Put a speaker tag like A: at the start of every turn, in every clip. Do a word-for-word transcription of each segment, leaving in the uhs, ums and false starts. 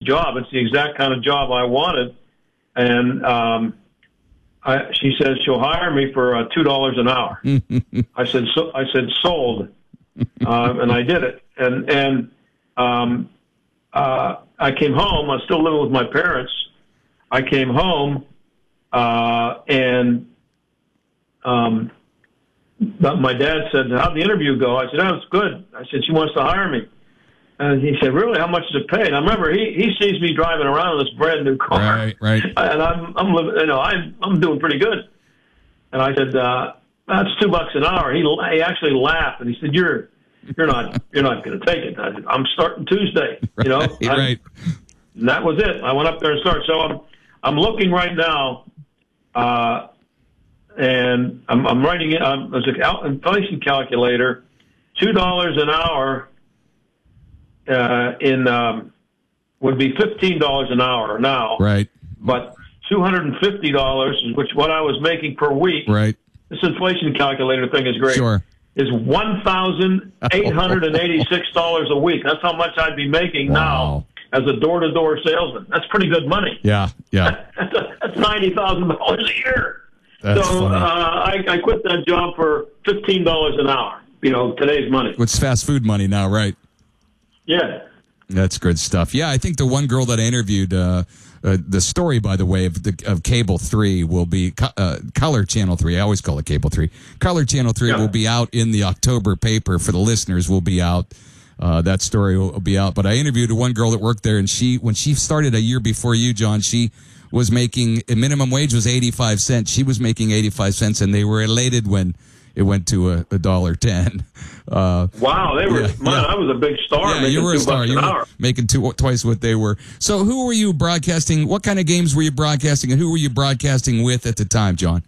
A: job. It's the exact kind of job I wanted. And um, I, she says she'll hire me for uh, two dollars an hour. I said, so, I said, sold. Uh, and I did it. And, and um, uh, I came home. I was still living with my parents. I came home uh, and um, my dad said, how'd the interview go? I said, oh, it's good. I said, she wants to hire me. And he said, really, how much does it pay? And I remember he, he sees me driving around in this brand new car.
B: Right, right.
A: And I'm, I'm living, you know, I'm, I'm doing pretty good. And I said, uh, that's two bucks an hour. He, he actually laughed and he said, you're, you're not, you're not going to take it. I said, I'm starting Tuesday, you know?
B: Right, right.
A: And that was it. I went up there and started. So I'm, I'm looking right now, uh, and I'm, I'm writing it. Um, there's an inflation calculator, two dollars an hour uh, in um, would be fifteen dollars an hour now.
B: Right.
A: But two hundred and fifty dollars, which what I was making per week.
B: Right.
A: This inflation calculator thing is great.
B: Sure.
A: Is one thousand eight hundred and eighty-six dollars a week. That's how much I'd be making
B: wow.
A: now as a door-to-door salesman. That's pretty good money.
B: Yeah, yeah.
A: that's, a, that's ninety thousand dollars a year.
B: That's
A: so uh,
B: funny.
A: I, I quit that job for fifteen dollars an hour, you know, today's money.
B: It's fast food money now, right?
A: Yeah.
B: That's good stuff. Yeah, I think the one girl that I interviewed, uh, uh, the story, by the way, of, the, of Cable three will be, uh, Color Channel three, I always call it Cable three. Color Channel three yeah. will be out in the October paper for the listeners, will be out. Uh, that story will be out. But I interviewed one girl that worked there, and she, when she started a year before you, John, she was making, minimum wage was eighty-five cents. She was making eighty-five cents, and they were elated when it went to a, a dollar ten. Uh,
A: wow, they were,
B: yeah,
A: man,
B: yeah.
A: I was a big star.
B: Yeah, you were a star. You were
A: hour.
B: making two, twice what they were. So who were you broadcasting? What kind of games were you broadcasting, and who were you broadcasting with at the time, John?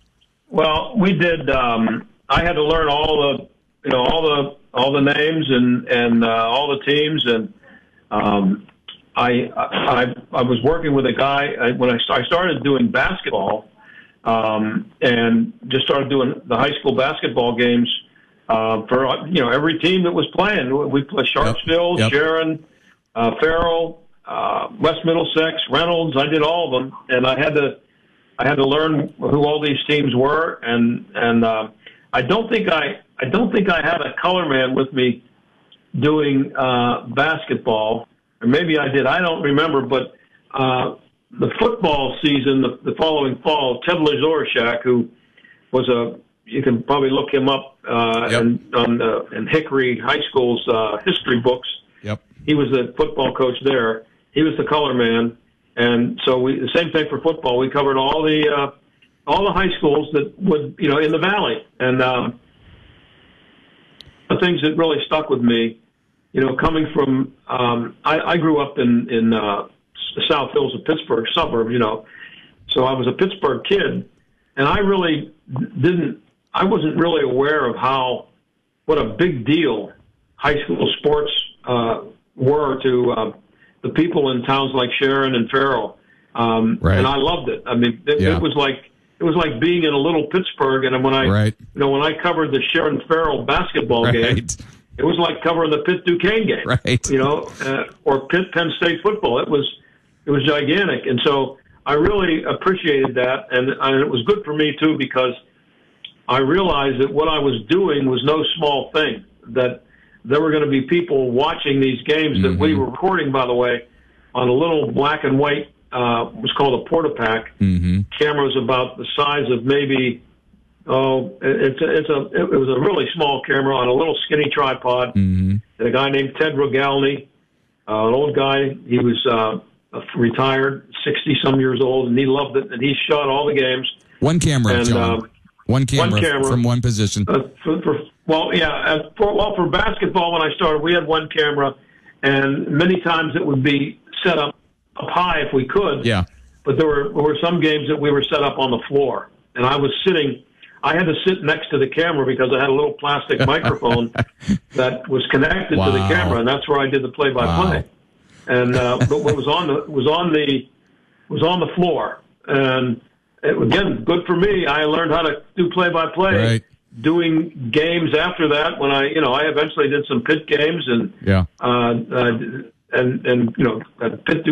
A: Well, we did, um, I had to learn all the, you know, all the, all the names and, and, uh, all the teams. And, um, I, I, I was working with a guy I, when I, I started doing basketball, um, and just started doing the high school basketball games, uh, for, you know, every team that was playing. We played Sharpsville, yep. Yep. Sharon, uh, Farrell, uh, West Middlesex, Reynolds. I did all of them. And I had to, I had to learn who all these teams were. And, and, uh, I don't think I, I don't think I had a color man with me doing, uh, basketball. Or maybe I did. I don't remember, but uh, the football season, the, the following fall, Ted Lazorchak, who was a, you can probably look him up uh,
B: yep.
A: in, on the, in Hickory High School's uh, history books.
B: Yep.
A: He was the football coach there. He was the color man, and so we the same thing for football. We covered all the uh, all the high schools that would, you know, in the valley, and um, the things that really stuck with me. You know, coming from, um, I, I grew up in, in, uh, the South Hills of Pittsburgh suburb, you know, so I was a Pittsburgh kid, and I really didn't, I wasn't really aware of how, what a big deal high school sports, uh, were to, uh, the people in towns like Sharon and Farrell. Um,
B: right.
A: and I loved it. I mean, it,
B: yeah.
A: it was like, it was like being in a little Pittsburgh. And when I,
B: right.
A: you know, when I covered the Sharon Farrell basketball
B: right.
A: game, it was like covering the Pitt Duquesne game,
B: right?
A: You know, uh, or Pitt Penn State football. It was, it was gigantic, and so I really appreciated that, and, and it was good for me too because I realized that what I was doing was no small thing. That there were going to be people watching these games that mm-hmm. we were recording, by the way, on a little black and white. Uh, it was called a Portapac.
B: Mm-hmm.
A: Cameras about the size of maybe. Oh, it's a, it's a, it was a really small camera on a little skinny tripod.
B: Mm-hmm.
A: And a guy named Ted Rogalny, uh, an old guy. He was uh, retired, sixty some years old, and he loved it. And he shot all the games.
B: One camera,
A: and,
B: John.
A: Um,
B: one, camera
A: one camera
B: from one position.
A: Uh, for, for, well, yeah. Uh, for, well, for basketball, when I started, we had one camera, and many times it would be set up up high if we could.
B: Yeah.
A: But there were there were some games that we were set up on the floor, and I was sitting. I had to sit next to the camera because I had a little plastic microphone that was connected
B: wow.
A: to the camera, and that's where I did the play-by-play. Wow. And uh, but what was on the was on the was on the floor, and it, again, good for me. I learned how to do play-by-play.
B: Right.
A: Doing games after that, when I you know I eventually did some Pitt games, and
B: yeah,
A: uh, uh, and and you know Pitt